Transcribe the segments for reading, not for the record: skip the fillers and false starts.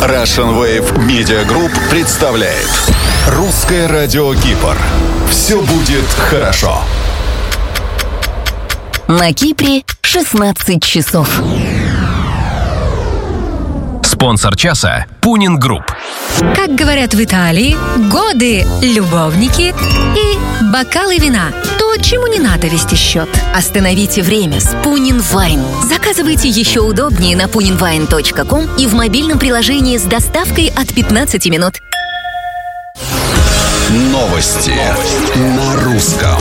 Russian Wave Media Group представляет Русское радио Кипр. Все будет хорошо. На Кипре 16 часов. Спонсор часа – Пунин Групп. Как говорят в Италии, годы, любовники и бокалы вина. То, чему не надо вести счет. Остановите время с Пунин Вайн. Заказывайте еще удобнее на puninwine.com и в мобильном приложении с доставкой от 15 минут. Новости на русском.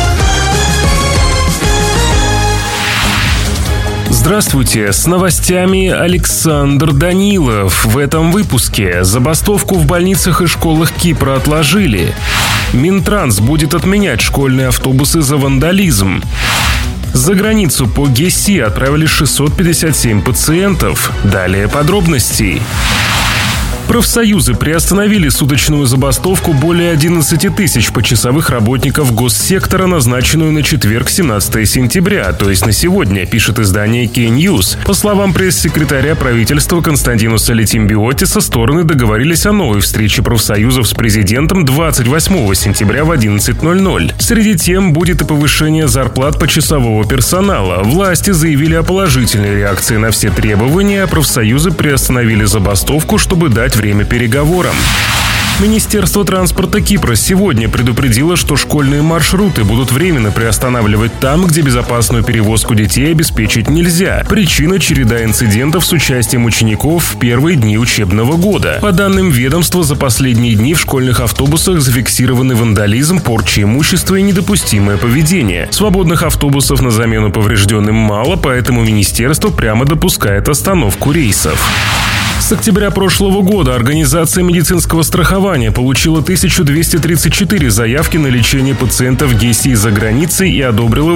Здравствуйте, с новостями Александр Данилов. В этом выпуске забастовку в больницах и школах Кипра отложили. Минтранс будет отменять школьные автобусы за вандализм. За границу по ГЕСИ отправили 657 пациентов. Далее подробностей. Профсоюзы приостановили суточную забастовку более 11 тысяч почасовых работников госсектора, назначенную на четверг, 17 сентября, то есть на сегодня, пишет издание K-News. По словам пресс-секретаря правительства Константинуса Летимбиотиса, стороны договорились о новой встрече профсоюзов с президентом 28 сентября в 11:00. Среди тем будет и повышение зарплат почасового персонала. Власти заявили о положительной реакции на все требования, а профсоюзы приостановили забастовку, чтобы дать время переговорам. Министерство транспорта Кипра сегодня предупредило, что школьные маршруты будут временно приостанавливать там, где безопасную перевозку детей обеспечить нельзя. Причина – череда инцидентов с участием учеников в первые дни учебного года. По данным ведомства, за последние дни в школьных автобусах зафиксированы вандализм, порча имущества и недопустимое поведение. Свободных автобусов на замену поврежденным мало, поэтому министерство прямо допускает остановку рейсов. С октября прошлого года Организация медицинского страхования получила 1234 заявки на лечение пациентов ГЕСИ за границей и одобрила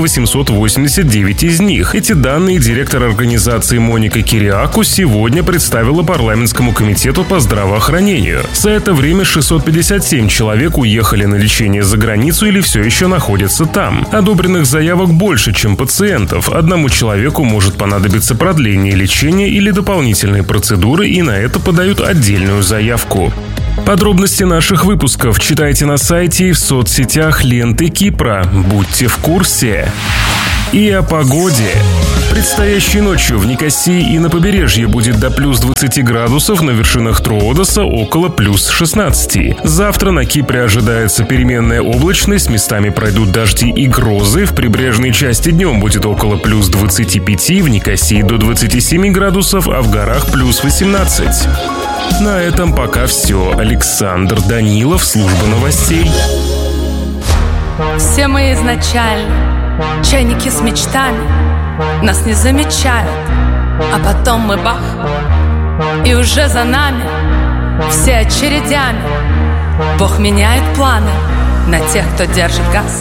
889 из них. Эти данные директор организации Моника Кириаку сегодня представила парламентскому комитету по здравоохранению. За это время 657 человек уехали на лечение за границу или все еще находятся там. Одобренных заявок больше, чем пациентов. Одному человеку может понадобиться продление лечения или дополнительные процедуры, и на это подают отдельную заявку. Подробности наших выпусков читайте на сайте и в соцсетях ленты Кипра. Будьте в курсе. И о погоде. Предстоящей ночью в Никосии и на побережье будет до плюс 20 градусов, на вершинах Троодоса около плюс 16. Завтра на Кипре ожидается переменная облачность, местами пройдут дожди и грозы. В прибрежной части днем будет около плюс 25, в Никосии до 27 градусов, а в горах плюс 18. На этом пока все. Александр Данилов, служба новостей. Все мы изначально чайники с мечтами, нас не замечают, а потом мы бах, и уже за нами все очередями. Бог меняет планы на тех, кто держит газ.